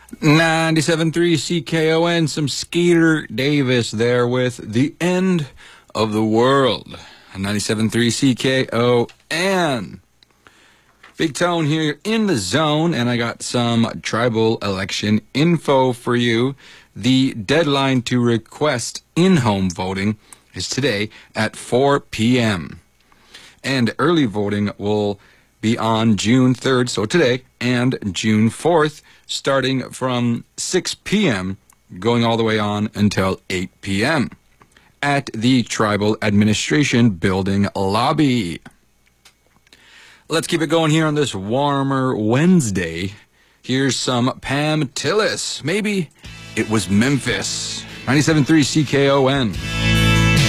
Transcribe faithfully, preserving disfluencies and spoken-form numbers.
ninety-seven point three C K O N, some Skeeter Davis there with The End of the World. ninety-seven point three C K O N. Big Tone here in the zone, and I got some tribal election info for you. The deadline to request in-home voting is today at four p.m. And early voting will be on June third, so today, and June fourth, starting from six p.m., going all the way on until eight p.m. at the Tribal Administration Building lobby. Let's keep it going here on this warmer Wednesday. Here's some Pam Tillis. Maybe it was Memphis. ninety-seven point three C K O N.